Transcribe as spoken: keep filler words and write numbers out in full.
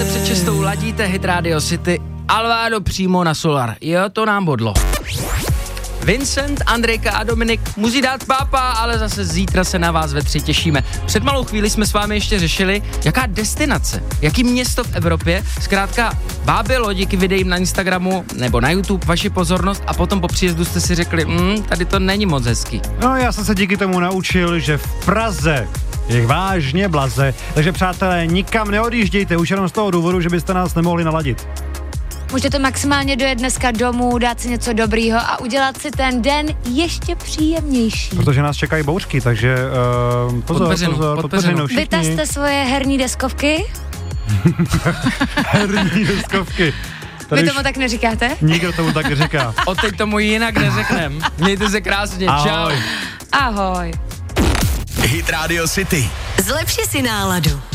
krátce před šestou ladíte Hit Radio City, Alvaro přímo na Solar. Jo, to nám bodlo. Vincent, Andrejka a Dominik musí dát pápa, ale zase zítra se na vás ve tři těšíme. Před malou chvíli jsme s vámi ještě řešili, jaká destinace, jaký město v Evropě, zkrátka bábilo díky videím na Instagramu nebo na YouTube vaši pozornost a potom po příjezdu jste si řekli, mm, tady to není moc hezký. No já jsem se díky tomu naučil, že v Praze je vážně blaze, takže přátelé, nikam neodjíždějte, už jenom z toho důvodu, že byste nás nemohli naladit. Můžete maximálně dojet dneska domů, dát si něco dobrýho a udělat si ten den ještě příjemnější. Protože nás čekají bouřky, takže uh, pozor, Podpeřinu, pozor, podpeřinu všichni. Vytazte svoje herní deskovky. Herní deskovky. Vy tomu tak neříkáte? Nikdo tomu tak neříká. Od teď tomu jinak neřeknem. Mějte se krásně, Ahoj. čau. Ahoj. Hit Radio City. Zlepši si náladu.